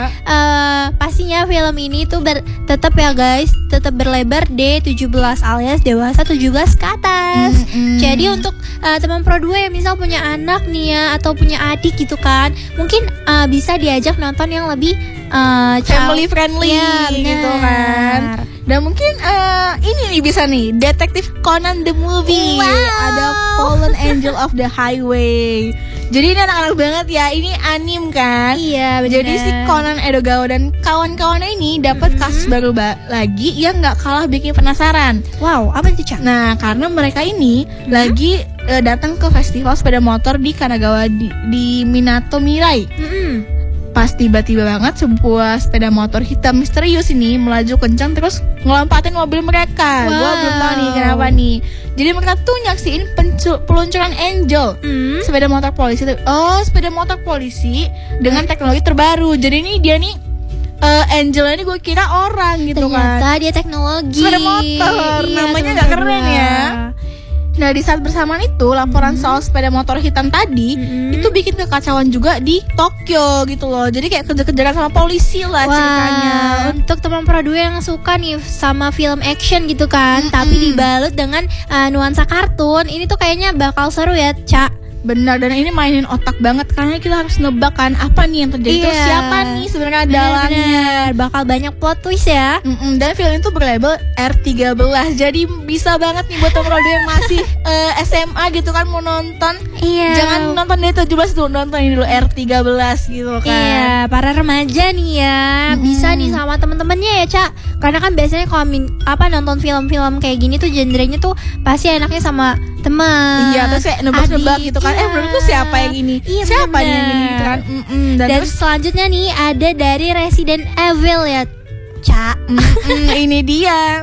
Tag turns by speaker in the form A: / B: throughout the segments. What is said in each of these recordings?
A: pastinya film ini tuh tetap ya guys, tetap berlebar D17 alias dewasa 17 ke atas. Jadi untuk teman Pro 2 yang misal punya anak nih ya, atau punya adik gitu kan, mungkin bisa diajak nonton yang lebih
B: family friendly
A: ya,
B: gitu kan. Dan mungkin ini nih bisa nih, Detektif Conan the Movie. Ada Fallen Angel of the Highway. Jadi ini anak-anak banget ya, ini anim kan.
A: Iya benar.
B: Jadi si Conan Edogawa dan kawan-kawannya ini dapat kasus baru lagi yang nggak kalah bikin penasaran.
A: Wow, apa itu Cak?
B: Nah, karena mereka ini lagi datang ke festival sepeda motor di Kanagawa di Minato Mirai. Pas tiba-tiba banget sebuah sepeda motor hitam misterius ini melaju kencang terus ngelompatin mobil mereka. Gua belum tahu nih kenapa nih. Jadi mereka tuh nyaksiin peluncuran Angel, sepeda motor polisi. Sepeda motor polisi dengan teknologi terbaru. Jadi ini dia nih Angel ini gue kira orang gitu.
A: Ternyata dia teknologi
B: sepeda motor. Namanya nggak keren ya. Nah, di saat bersamaan itu laporan soal sepeda motor hitam tadi itu bikin kekacauan juga di Tokyo gitu loh. Jadi kayak kejar-kejaran sama polisi lah ceritanya.
A: Untuk teman Pro 2 yang suka nih sama film action gitu kan, tapi dibalut dengan nuansa kartun, ini tuh kayaknya bakal seru ya, Cak.
B: Benar, dan ini mainin otak banget karena kita harus nebak kan apa nih yang terjadi, terus siapa nih sebenarnya dalangnya.
A: Bakal banyak plot twist ya.
B: Dan film itu berlabel R13, jadi bisa banget nih buat teman yang masih SMA gitu kan mau nonton. Jangan nonton deh 17 dulu, nonton ini dulu R13 gitu kan.
A: Iya, para remaja nih ya, bisa nih sama temen-temennya ya Cak. Karena kan biasanya kalau nonton film-film kayak gini tuh genrenya tuh pasti enaknya sama teman.
B: Iya, terus kayak nebak-nebak gitu kan. Menurutku siapa yang ini? Siapa nih yang ini gitu kan?
A: Dan terus selanjutnya nih ada dari Resident Evil ya, Cak.
B: Ini dia.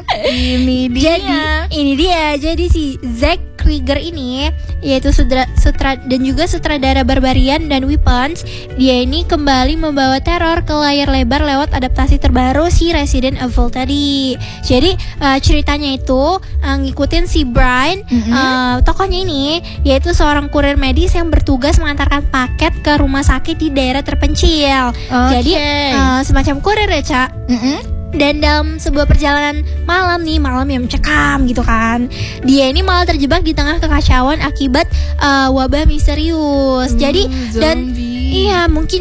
A: Jadi si Zack Krieger ini yaitu dan juga sutradara Barbarian dan Weapons. Dia ini kembali membawa teror ke layar lebar lewat adaptasi terbaru si Resident Evil tadi. Jadi ceritanya itu ngikutin si Brian, tokohnya ini yaitu seorang kurir medis yang bertugas mengantarkan paket ke rumah sakit di daerah terpencil. Jadi semacam kurir ya Cak. Dan dalam sebuah perjalanan malam yang mencekam gitu kan, dia ini malah terjebak di tengah kekacauan akibat wabah misterius. Jadi mungkin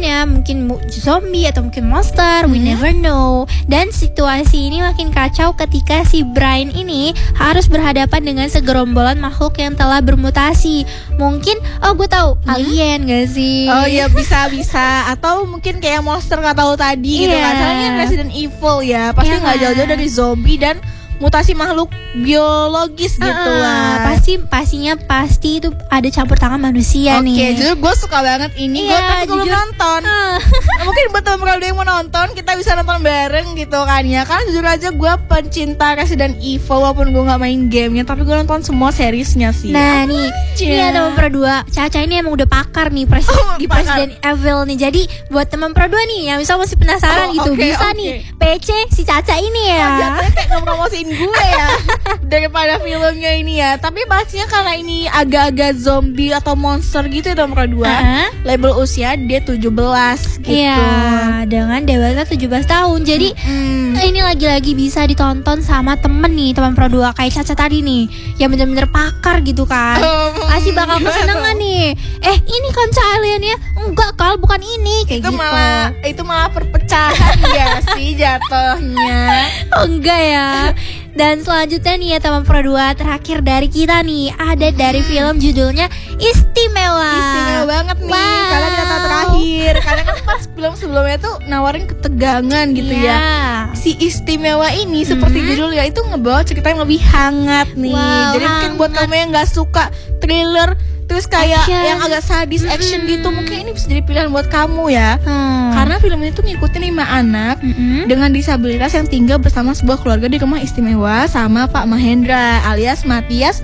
A: zombie atau mungkin monster, we never know. Dan situasi ini makin kacau ketika si Brian ini harus berhadapan dengan segerombolan makhluk yang telah bermutasi. Mungkin gue tahu alien gak sih?
B: Oh iya, bisa atau mungkin kayak monster gak tahu tadi gitu kan. Soalnya Resident Evil ya pasti nggak jauh-jauh dari zombie dan mutasi makhluk biologis gitu lah.
A: Pastinya itu ada campur tangan manusia nih.
B: Oke, jujur gue suka banget ini. Gue belum nonton. Mungkin buat teman-teman yang mau nonton, kita bisa nonton bareng gitu kan ya. Karena jujur aja gue pencinta Resident Evil walaupun gue nggak main gamenya, tapi gue nonton semua seriesnya sih.
A: Nah nih teman Pro 2, Caca ini emang udah pakar nih di Resident Evil nih. Jadi buat teman Pro 2 nih yang misal masih penasaran bisa nih PC si Caca ini ya.
B: Jatuhnya kayak ngepromosiin gue ya daripada filmnya ini ya. Tapi pastinya karena ini agak-agak zombie atau monster gitu ya teman Pro 2, label usia dia 17 gitu.
A: Iya, dengan dewasa 17 tahun. Jadi ini lagi-lagi bisa ditonton sama temen nih, teman Pro 2 kayak Caca tadi nih, yang bener-bener pakar gitu kan. Pasti bakal kesenangan nih. Ini konca alien ya? Enggak Kal, bukan ini kayak
B: itu malah perpecahan ya sih jatuhnya.
A: Enggak ya. Dan selanjutnya nih ya teman Pro 2, terakhir dari kita nih ada dari film judulnya Istimewa.
B: Istimewa banget nih karena kita terakhir. Karena kan pas film sebelumnya tuh nawarin ketegangan gitu ya. Si Istimewa ini seperti judulnya itu ngebawa cerita yang lebih hangat nih. Jadi mungkin buat kamu yang nggak suka thriller terus kayak yang agak sadis action gitu, mungkin ini bisa jadi pilihan buat kamu ya. Karena film ini tuh ngikutin 5 anak dengan disabilitas yang tinggal bersama sebuah keluarga di rumah istimewa sama Pak Mahendra alias Matias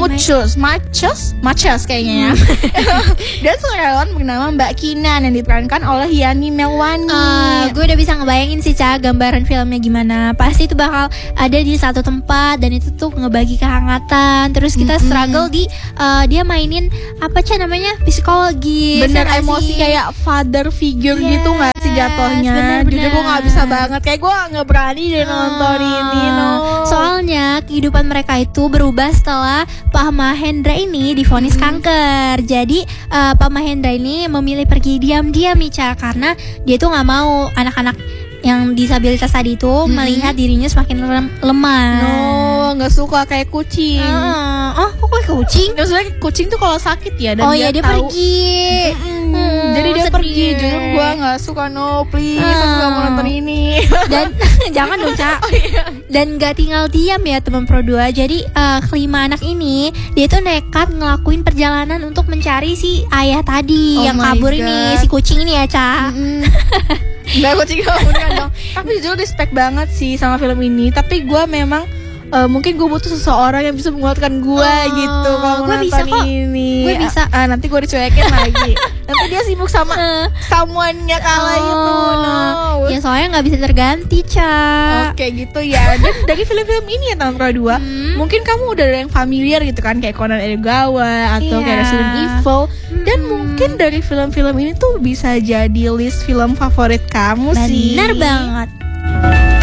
B: Machos kayaknya ya. Dan sukarelawan bernama Mbak Kinan yang diperankan oleh Yani Melwani.
A: Gue udah bisa ngebayangin sih Ca, gambaran filmnya gimana. Pasti itu bakal ada di satu tempat dan itu tuh ngebagi kehangatan. Terus kita struggle di dia mainin apa namanya psikologi.
B: Bener, emosi kayak father figure gitu nggak sih? jatuhnya.
A: bener-bener.
B: Jujur gue nggak bisa banget, kayak gue nggak berani deh nonton ini. No.
A: Soalnya kehidupan mereka itu berubah setelah Pak Mahendra ini divonis kanker. Jadi Pak Mahendra ini memilih pergi diam-diam Ica, karena dia tuh nggak mau anak-anak yang disabilitas tadi itu melihat dirinya semakin lemah.
B: No, nggak suka kayak kucing.
A: Oh, kok kayak kucing?
B: Maksudnya kucing tuh kalau sakit ya, dan
A: Oh ya, dia
B: tahu.
A: pergi.
B: Jadi dia
A: sedih.
B: pergi. Jujur gue nggak suka. No, please, aku nggak mau nonton ini.
A: Dan jangan dong, Ca.
B: Oh iya.
A: Dan gak tinggal diam ya teman Pro 2. Jadi kelima anak ini dia tuh nekat ngelakuin perjalanan untuk mencari si ayah tadi
B: Oh
A: yang
B: my
A: kabur
B: God.
A: ini, si kucing ini ya, Ca.
B: Nggak, kucing beneran dong. Tapi jujur respect banget sih sama film ini. Tapi gue memang mungkin gue butuh seseorang yang bisa menguatkan gue gitu kalau
A: Gue
B: nonton
A: bisa kok.
B: ini.
A: Gue bisa.
B: Nanti gue dicuekin lagi. Nanti dia sibuk sama someone-nya kala itu. No.
A: Ya soalnya gak bisa terganti, Ca.
B: Oke gitu ya. Dan dari film-film ini ya Tahun Pro 2, mungkin kamu udah ada yang familiar gitu kan, kayak Conan Edogawa atau kayak
A: Iya.
B: Resident Evil. Dan mungkin dari film-film ini tuh bisa jadi list film favorit kamu sih.
A: Benar banget.